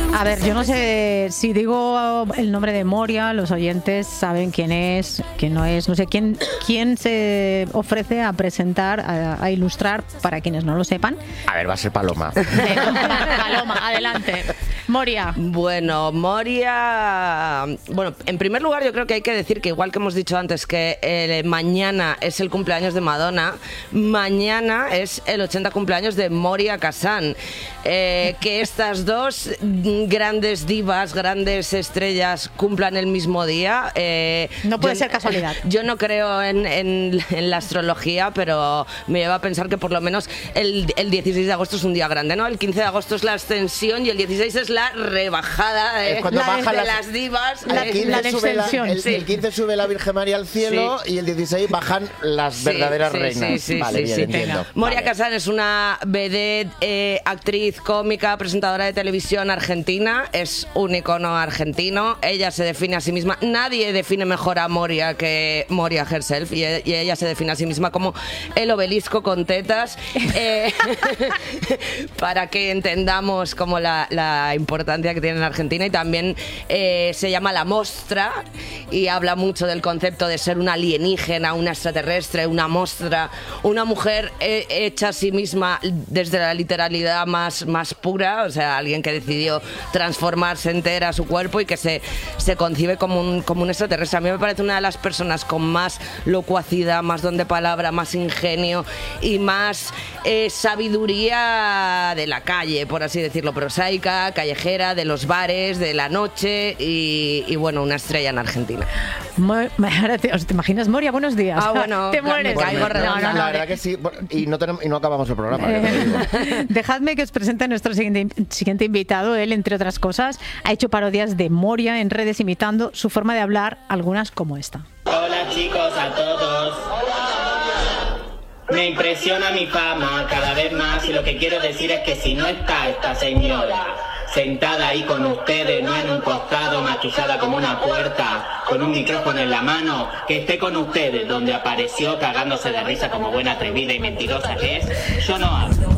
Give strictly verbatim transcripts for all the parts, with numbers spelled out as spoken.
A ver, yo no sé si digo el nombre de Moria, los oyentes saben quién es, quién no es, no sé quién quién se ofrece a presentar, a, a ilustrar para quienes no lo sepan. A ver, va a ser Paloma. Paloma, adelante. Moria. Bueno, Moria... Bueno, en primer lugar yo creo que hay que decir que igual que hemos dicho antes que eh, mañana es el cumpleaños de Madonna, mañana es el ochenta cumpleaños de Moria Kazan. Eh, que estas dos grandes divas, grandes estrellas cumplan el mismo día. Eh, no puede yo, ser casualidad. Yo no creo en, en, en la astrología, pero me lleva a pensar que por lo menos el, el dieciséis de agosto es un día grande, ¿no? El quince de agosto es la ascensión y el dieciséis es la rebajada eh, cuando la baja de las, las divas. La, eh, la descensión. La, el, sí. el quince sube la Virgen María al cielo sí. y el dieciséis bajan las sí, verdaderas sí, reinas. Sí, sí, vale, sí, bien, sí. entiendo. Moria vale. Kazan es una vedette, eh, actriz, cómica, presentadora de televisión argentina. Es un icono argentino. Ella se define a sí misma. Nadie define mejor a Moria que Moria herself. Y, y ella se define a sí misma como el obelisco con tetas. Eh, para que entendamos como la, la importancia que tiene en Argentina. Y también eh, se llama La Mostra y habla mucho del concepto de ser una alienígena, una extraterrestre, una mostra, una mujer eh, hecha a sí misma desde la literalidad más, más pura, o sea, alguien que decidió transformarse entera su cuerpo y que se, se concibe como un, como un extraterrestre. A mí me parece una de las personas con más locuacidad, más don de palabra, más ingenio y más eh, sabiduría de la calle, por así decirlo, prosaica, callejera, de los bares, de la noche y, y bueno, una estrella en Argentina. ¿Te, ¿Te imaginas, Moria? Buenos días. Ah, bueno, te mueres. Me caigo no, no, no, la verdad que sí, y no, tenemos, y no acabamos el programa. Eh, dejadme que os presente a nuestro siguiente, siguiente invitado. Él, entre otras cosas, ha hecho parodias de Moria en redes imitando su forma de hablar, algunas como esta. Hola chicos, a todos. Me impresiona mi fama cada vez más y lo que quiero decir es que si no está esta señora sentada ahí con ustedes, no en un costado, maquillada como una puerta, con un micrófono en la mano, que esté con ustedes donde apareció cagándose de risa como buena atrevida y mentirosa que es, yo no hablo.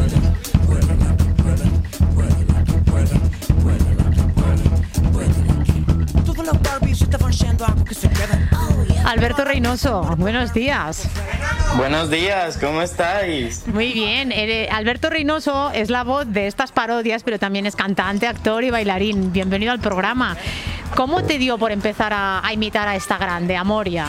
Alberto Reynoso, buenos días. Buenos días, ¿cómo estáis? Muy bien. Eh, Alberto Reynoso es la voz de estas parodias, pero también es cantante, actor y bailarín. Bienvenido al programa. ¿Cómo te dio por empezar a, a imitar a esta grande, a Moria?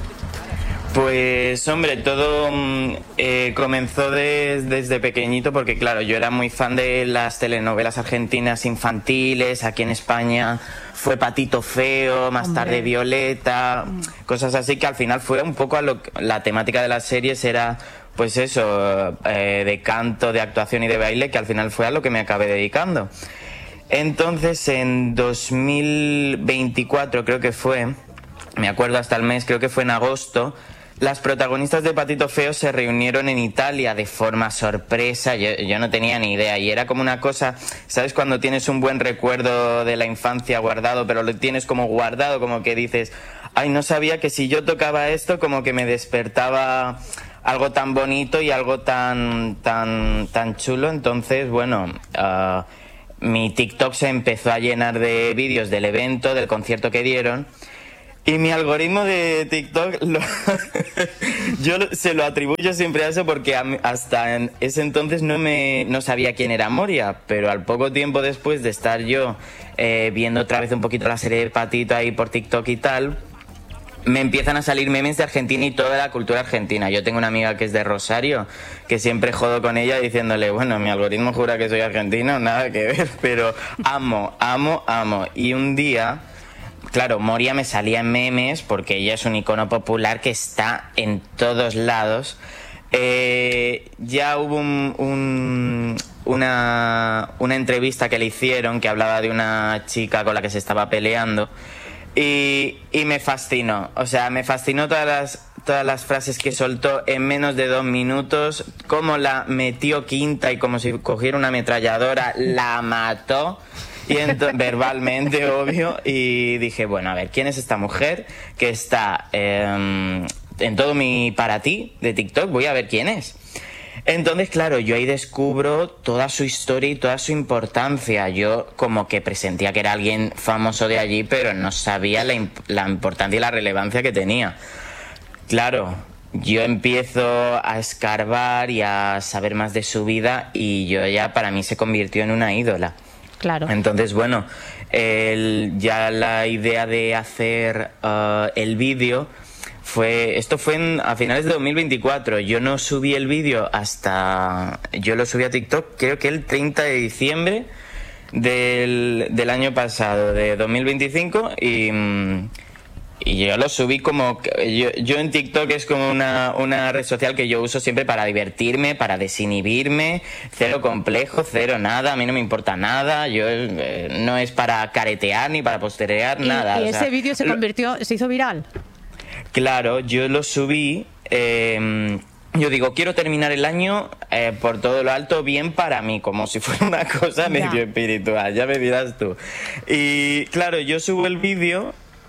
Pues hombre, todo eh, comenzó de, desde pequeñito porque claro, yo era muy fan de las telenovelas argentinas infantiles. Aquí en España fue Patito Feo, más hombre. tarde Violeta, cosas así que al final fue un poco a lo, la temática de las series era pues eso, eh, de canto, de actuación y de baile, que al final fue a lo que me acabé dedicando. Entonces en dos mil veinticuatro creo que fue, me acuerdo hasta el mes, creo que fue en agosto, las protagonistas de Patito Feo se reunieron en Italia de forma sorpresa, yo, yo no tenía ni idea y era como una cosa, ¿sabes? Cuando tienes un buen recuerdo de la infancia guardado, pero lo tienes como guardado, como que dices, ay, no sabía que si yo tocaba esto como que me despertaba algo tan bonito y algo tan, tan, tan chulo. Entonces, bueno, uh, mi TikTok se empezó a llenar de vídeos del evento, del concierto que dieron. Y mi algoritmo de TikTok lo yo se lo atribuyo siempre a eso porque a mí, hasta en ese entonces no me no sabía quién era Moria, pero al poco tiempo después de estar yo eh, viendo otra vez un poquito la serie de Patito ahí por TikTok y tal, me empiezan a salir memes de Argentina y toda la cultura argentina. Yo tengo una amiga que es de Rosario, que siempre jodo con ella diciéndole, bueno, mi algoritmo jura que soy argentino, nada que ver, pero amo, amo, amo. Y un día... Claro, Moria me salía en memes porque ella es un icono popular que está en todos lados. Eh, ya hubo un, un, una, una entrevista que le hicieron que hablaba de una chica con la que se estaba peleando y, y me fascinó. O sea, me fascinó todas las, todas las frases que soltó en menos de dos minutos, cómo la metió quinta y como si cogiera una ametralladora, la mató. Y entonces, verbalmente, obvio, y dije, bueno, a ver, ¿quién es esta mujer que está eh, en todo mi para ti de TikTok? Voy a ver quién es. Entonces, claro, yo ahí descubro toda su historia y toda su importancia. Yo como que presentía que era alguien famoso de allí, pero no sabía la, imp- la importancia y la relevancia que tenía. Claro, yo empiezo a escarbar y a saber más de su vida y yo ya, para mí, se convirtió en una ídola. Claro. Entonces, bueno, el, ya la idea de hacer uh, el vídeo fue, esto fue en, a finales de dos mil veinticuatro. Yo no subí el vídeo hasta, yo lo subí a TikTok creo que el treinta de diciembre del, del año pasado, de dos mil veinticinco, y... Y yo lo subí como... Yo, yo en TikTok es como una, una red social que yo uso siempre para divertirme, para desinhibirme, cero complejo, cero nada, a mí no me importa nada, yo eh, no es para caretear ni para posterear, ¿Y, nada. y o ese sea, vídeo se lo- convirtió, se hizo viral? Claro, yo lo subí... eh, yo digo, quiero terminar el año eh, por todo lo alto bien para mí, como si fuera una cosa medio Ya. espiritual, ya me dirás tú. Y claro, yo subo el vídeo...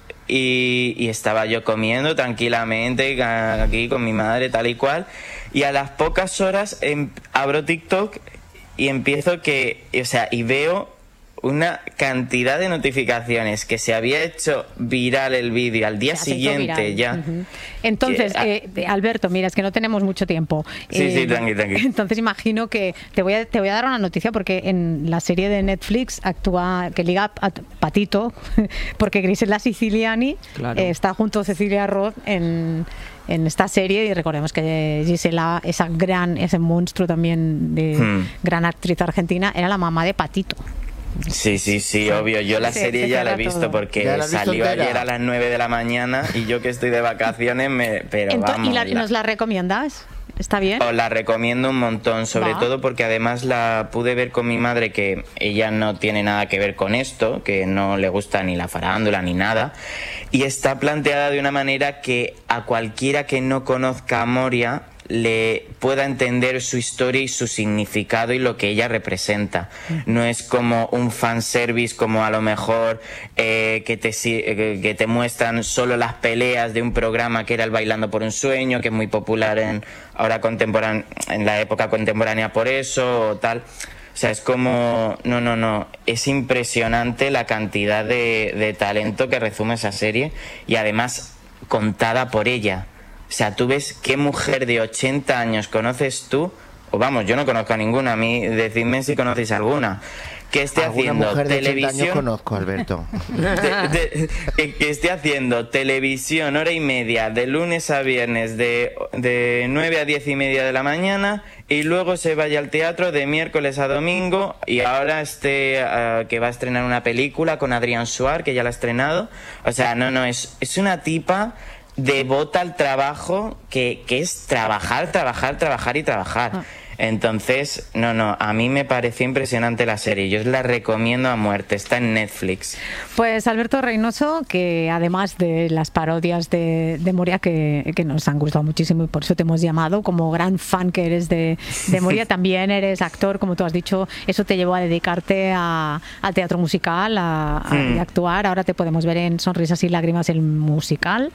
Y, y estaba yo comiendo tranquilamente aquí con mi madre, tal y cual, y a las pocas horas em, abro TikTok y empiezo que, o sea, y veo una cantidad de notificaciones que se había hecho viral el vídeo al día Ya se hizo siguiente viral. ya. Ujú. Entonces, Que- eh, Alberto, mira, es que no tenemos mucho tiempo. Sí, sí, tranqui, tranqui. Entonces imagino que te voy, a, te voy a dar una noticia porque en la serie de Netflix actúa, que liga a Patito, porque Grisela Siciliani Claro. eh, está junto a Cecilia Roth en, en esta serie y recordemos que Gisela, esa gran, ese monstruo también de Hmm. gran actriz argentina, era la mamá de Patito. Sí, sí, sí, obvio. Yo la Se- serie se ya la he cierra visto todo. porque ¿Ya la has visto salió entera? ayer a las nueve de la mañana y yo que estoy de vacaciones, me, pero Ento- vamos. ¿Y la- la- nos la recomiendas? ¿Está bien? Os la recomiendo un montón, sobre Va. todo porque además la pude ver con mi madre, que ella no tiene nada que ver con esto, que no le gusta ni la farándula ni nada, y está planteada de una manera que a cualquiera que no conozca a Moria le pueda entender su historia y su significado y lo que ella representa. No es como un fanservice, como a lo mejor eh, que, te, si- eh, que te muestran solo las peleas de un programa que era el Bailando por un Sueño, que es muy popular en ahora contemporánea, en la época contemporánea por eso o tal. O sea, es como... No, no, no. Es impresionante la cantidad de, de talento que resume esa serie y además contada por ella. O sea, tú ves qué mujer de ochenta años conoces tú, o vamos, yo no conozco a ninguna, a mí decidme si conocéis alguna, que esté Alguna haciendo mujer de ochenta años televisión, conozco, Alberto. de- de- que, que esté haciendo televisión hora y media de lunes a viernes de, de nueve a diez y media de la mañana y luego se vaya al teatro de miércoles a domingo y ahora esté ah, que va a estrenar una película con Adrián Suar, que ya la ha estrenado. O sea, no, no, es, es una tipa devota al trabajo, que, que es trabajar, trabajar, trabajar y trabajar. Ah. Entonces, no, no, a mí me pareció impresionante la serie. Yo os la recomiendo a muerte. Está en Netflix. Pues Alberto Reynoso, que además de las parodias de, de Moria, que, que nos han gustado muchísimo y por eso te hemos llamado, como gran fan que eres de, de Moria, también eres actor, como tú has dicho, eso te llevó a dedicarte a- al teatro musical, a, a- Mm. y a actuar. Ahora te podemos ver en Sonrisas y Lágrimas, el musical.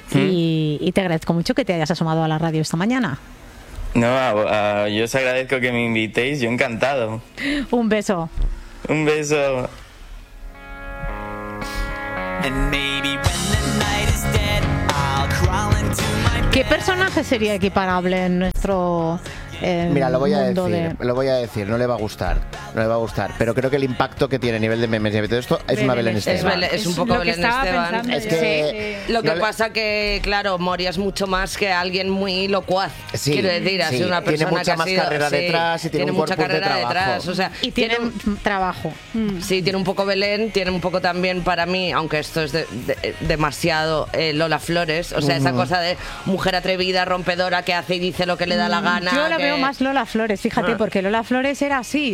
Y, y te agradezco mucho que te hayas asomado a la radio esta mañana. No, a- a- yo os agradezco que me invitéis. Yo encantado. Un beso. Un beso. And maybe when the night is dead, I'll crawl into my ¿Qué personaje sería equiparable en nuestro eh, Mira, lo voy a mundo decir, de... lo voy a decir, no le va a gustar, no le va a gustar, pero creo que el impacto que tiene a nivel de memes y de todo esto es una Belén Es, Esteban. Belén- es un poco lo que Belén estaba Esteban. pensando Es yo. que- Sí. Lo que No le- pasa que, claro, Moria es mucho más que alguien muy locuaz. Sí, Quiero decir, ha sí. sido una Tiene persona mucha que ha más sido- carrera sí, detrás y tiene un mucha corpus de carrera trabajo. detrás. O sea, Y tiene tiene un trabajo. Sí, tiene un poco Belén, tiene un poco también para mí, aunque esto es de- de- demasiado eh, Lola Flores, o sea, esa cosa de mujer atrevida, rompedora, que hace y dice lo que le da la gana. Yo la que- veo más Lola Flores, fíjate, Ah. porque Lola Flores era así, decía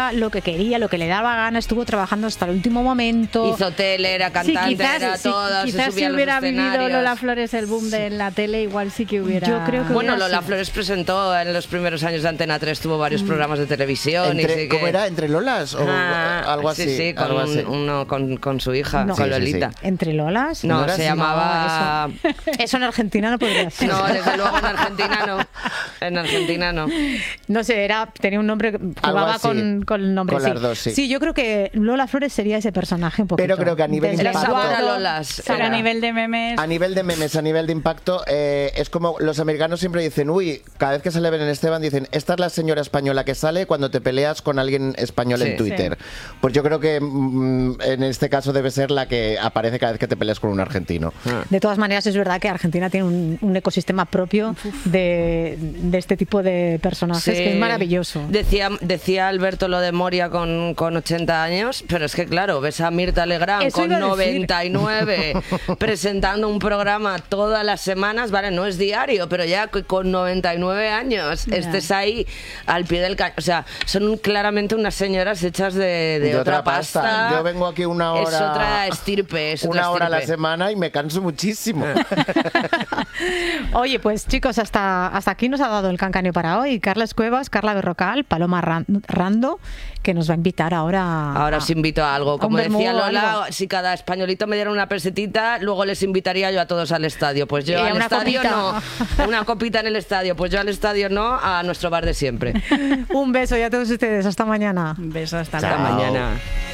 hacía lo que quería, lo que le daba gana, estuvo trabajando hasta el último momento. Hizo tele, era cantante, Sí, quizás, era sí, todo, se quizás subía si a los hubiera vivido escenarios. Lola Flores el boom de la tele, igual sí que hubiera... Yo creo que Bueno, hubiera Lola sido. Flores presentó en los primeros años de Antena tres, tuvo varios programas de televisión. y Entre, sí que... ¿Cómo era? ¿Entre Lolas? O Ah, algo así. Sí, sí, con, algo así. uno, con, con su hija, No. con Sí, sí, Lolita. sí. ¿Entre Lolas? No, ¿No era se así? llamaba... Eso en Argentina no podría ser. No, desde luego en Argentina no. En Argentina no. No sé, era, tenía un nombre, jugaba así, con, con el nombre. con sí. las dos, sí. yo creo que Lola Flores sería ese personaje un poquito. Pero creo que a nivel Desde Era impacto- sabor a Eduardo- Lolas. Pero a era. nivel de memes... A nivel de memes, a nivel de impacto, eh, es como los americanos siempre dicen, uy, cada vez que sale Belén Esteban dicen, esta es la señora española que sale cuando te peleas con alguien español Sí. en Twitter. Pues yo creo que mm, en este caso debe ser la que aparece cada vez que te peleas con un argentino. De todas maneras, es verdad que Argentina tiene un, un ecosistema propio de, de este tipo de personajes Sí. que es maravilloso. Decía, decía Alberto lo de Moria con, con ochenta años, pero es que claro, ves a Mirta Legrand Eso con iba a decir. noventa y nueve presentando un programa todas las semanas, vale, no es diario, pero ya co- con noventa y nueve años Ya. estés ahí al pie del cañón. O sea, son claramente unas señoras hechas de, de De otra, otra pasta. Yo vengo aquí una hora- Es otra estirpe. Es otra Una hora a la estirpe. semana y me canso muchísimo. Oye, pues chicos, hasta, hasta aquí nos ha dado el cancaneo para hoy. Carles Cuevas, Carla Berrocal, Paloma Ran- Rando, que nos va a invitar ahora. Ahora a- os invito a algo. a un Como vermú decía o Lola, algo. si cada españolito me diera una pesetita, luego les invitaría yo a todos al estadio. Pues yo Y a al una estadio copita. no. Una copita en el estadio. Pues yo al estadio no, a nuestro bar de siempre. Un beso y a todos ustedes. Hasta mañana. Un beso, hasta Hasta luego. mañana.